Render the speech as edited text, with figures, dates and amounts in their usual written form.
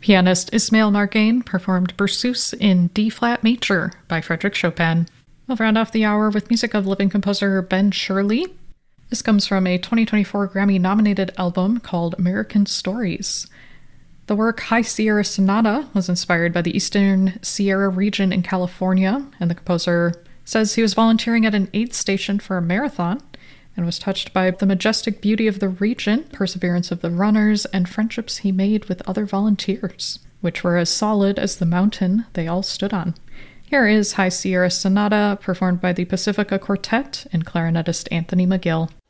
Pianist Ismail Margain performed Berceuse in D-flat major by Frédéric Chopin. We'll round off the hour with music of living composer Ben Shirley. This comes from a 2024 Grammy-nominated album called American Stories. The work High Sierra Sonata was inspired by the Eastern Sierra region in California, and the composer says he was volunteering at an aid station for a marathon and was touched by the majestic beauty of the region, perseverance of the runners, and friendships he made with other volunteers, which were as solid as the mountain they all stood on. Here is High Sierra Sonata, performed by the Pacifica Quartet and clarinetist Anthony McGill.